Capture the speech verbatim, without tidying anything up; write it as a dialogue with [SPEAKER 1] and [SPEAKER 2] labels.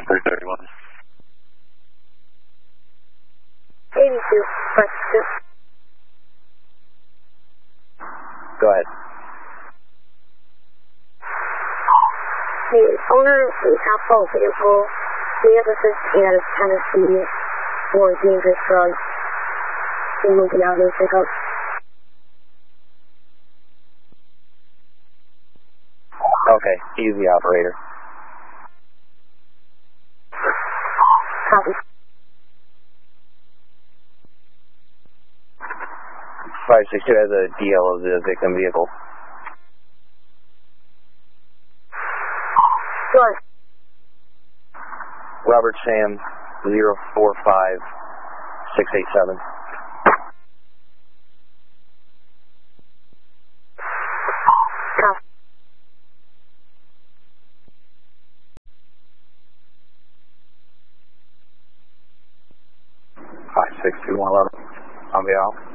[SPEAKER 1] three thirty-one.
[SPEAKER 2] eighty-two, question.
[SPEAKER 3] Go ahead.
[SPEAKER 2] The owner of the alcohol vehicle, the emphasis in Tennessee for dangerous drugs. He will be out of his pickup.
[SPEAKER 3] Okay, easy operator.
[SPEAKER 2] Copy.
[SPEAKER 3] five six two has a D L of the victim vehicle.
[SPEAKER 2] Good.
[SPEAKER 3] Robert Sam, zero four five six eight seven.
[SPEAKER 2] Copy.
[SPEAKER 1] five six two one eleven. On the out.